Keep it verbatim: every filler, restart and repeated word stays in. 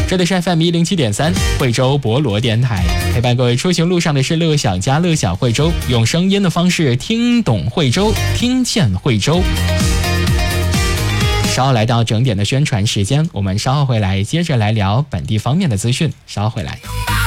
这里是 F M 一零七点三惠州博罗电台，陪伴各位出行路上的是乐享家乐享惠州，用声音的方式听懂惠州，听见惠州。稍后来到整点的宣传时间，我们稍后回来接着来聊本地方面的资讯，稍后回来。